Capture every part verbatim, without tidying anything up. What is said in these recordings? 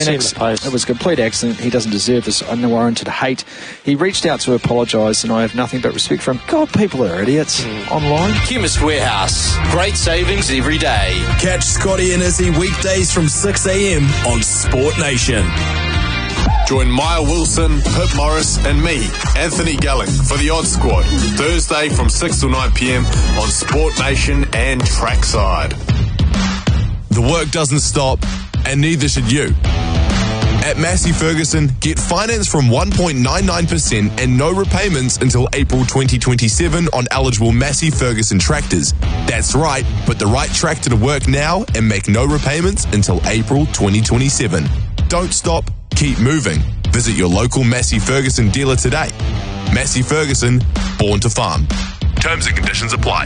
Six. It was a complete accident. He doesn't deserve this unwarranted hate. He reached out to apologise, and I have nothing but respect for him. God, people are idiots mm. online. Chemist Warehouse. Great savings every day. Catch Scotty and Izzy weekdays from six a.m. on Sport Nation. Join Maya Wilson, Pip Morris and me, Anthony Gelling, for the Odd Squad, Thursday from six till nine p.m. on Sport Nation and Trackside. The work doesn't stop, and neither should you. At Massey Ferguson, get finance from one point nine nine percent and no repayments until April twenty twenty-seven on eligible Massey Ferguson tractors. That's right, put the right tractor to work now and make no repayments until April twenty twenty-seven. Don't stop, keep moving. Visit your local Massey Ferguson dealer today. Massey Ferguson, born to farm. Terms and conditions apply.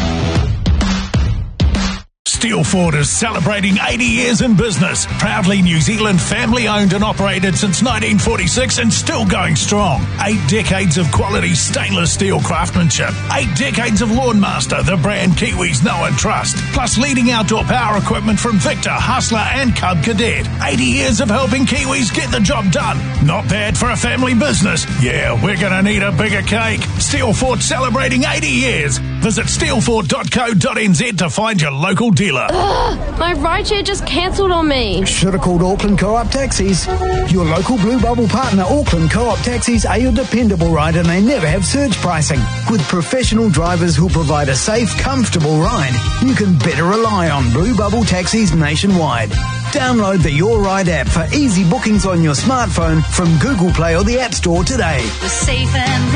Steelford is celebrating eighty years in business. Proudly New Zealand family owned and operated since nineteen forty-six and still going strong. Eight decades of quality stainless steel craftsmanship. Eight decades of Lawnmaster, the brand Kiwis know and trust. Plus leading outdoor power equipment from Victor, Hustler and Cub Cadet. eighty years of helping Kiwis get the job done. Not bad for a family business. Yeah, we're going to need a bigger cake. Steelford celebrating eighty years. Visit steelford dot co dot n z to find your local dealer. Ugh, my rideshare just cancelled on me. Should have called Auckland Co-op Taxis. Your local Blue Bubble partner, Auckland Co-op Taxis, are your dependable ride, and they never have surge pricing. With professional drivers who provide a safe, comfortable ride, you can better rely on Blue Bubble Taxis nationwide. Download the Your Ride app for easy bookings on your smartphone from Google Play or the App Store today. We're safe and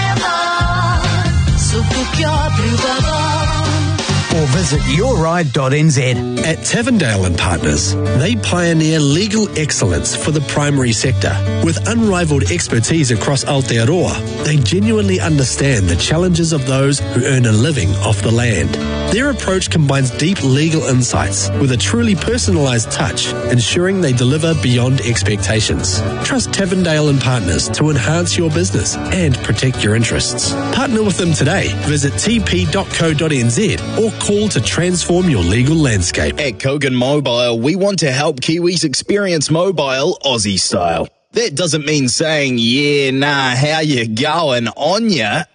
reliable, so book your Blue Bubble. Or visit your ride dot n z. At Tavendale and Partners, they pioneer legal excellence for the primary sector. With unrivaled expertise across Aotearoa, they genuinely understand the challenges of those who earn a living off the land. Their approach combines deep legal insights with a truly personalised touch, ensuring they deliver beyond expectations. Trust Tavendale and Partners to enhance your business and protect your interests. Partner with them today. Visit t p dot co dot n z or call to transform your legal landscape. At Kogan Mobile, we want to help Kiwis experience mobile Aussie style. That doesn't mean saying, yeah, nah, how you going on ya?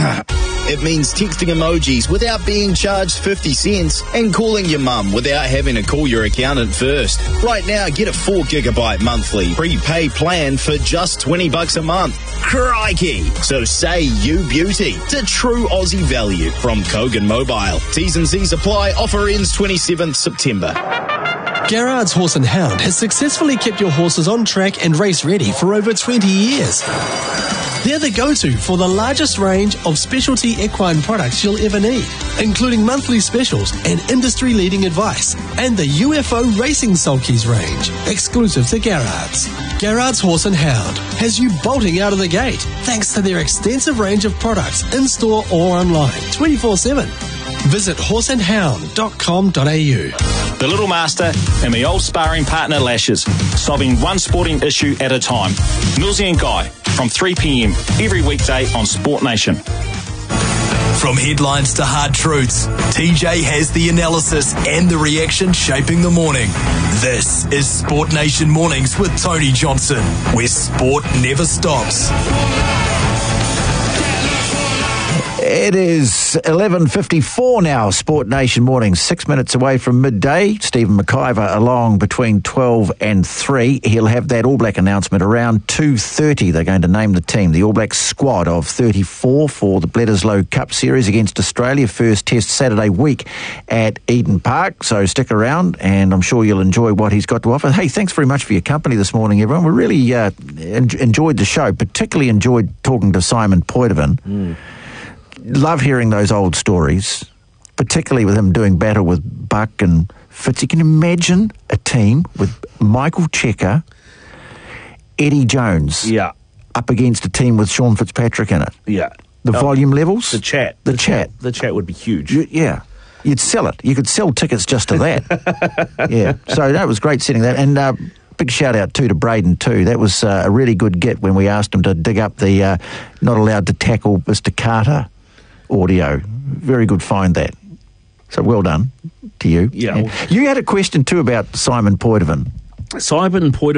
It means texting emojis without being charged fifty cents and calling your mum without having to call your accountant first. Right now, get a four gigabyte monthly prepaid plan for just twenty bucks a month. Crikey! So say you beauty to true Aussie value from Kogan Mobile. T's and C's apply. Offer ends twenty-seventh September. Garrard's Horse and Hound has successfully kept your horses on track and race ready for over twenty years. They're the go-to for the largest range of specialty equine products you'll ever need, including monthly specials and industry-leading advice, and the U F O Racing Sulkies range, exclusive to Garrard's. Garrard's Horse and Hound has you bolting out of the gate thanks to their extensive range of products in-store or online, twenty-four seven. Visit horse and hound dot com dot a u. The Little Master and my old sparring partner Lashes, solving one sporting issue at a time. Millsy and Guy, from three p.m. every weekday on Sport Nation. From headlines to hard truths, T J has the analysis and the reaction shaping the morning. This is Sport Nation Mornings with Tony Johnson, where sport never stops. It is eleven fifty-four now, Sport Nation Morning, six minutes away from midday. Stephen McIver along between twelve and three. He'll have that All Black announcement around two thirty. They're going to name the team, the All Black squad of thirty-four for the Bledisloe Cup Series against Australia. First test Saturday week at Eden Park. So stick around and I'm sure you'll enjoy what he's got to offer. Hey, thanks very much for your company this morning, everyone. We really uh, en- enjoyed the show, particularly enjoyed talking to Simon Poitevin. Mm. Love hearing those old stories, particularly with him doing battle with Buck and Fitz. You can imagine a team with Michael Checker, Eddie Jones, yeah, up against a team with Sean Fitzpatrick in it. Yeah. The oh, volume levels? The chat. The, the chat. chat. The chat would be huge. You, yeah. You'd sell it. You could sell tickets just to that. Yeah. So that was great setting that. And uh, big shout out too to Braden too. That was uh, a really good get when we asked him to dig up the uh, not allowed to tackle Mister Carter audio. Very good find that. So well done to you. Yeah. And you had a question too about Simon Poitevin. Simon Poitier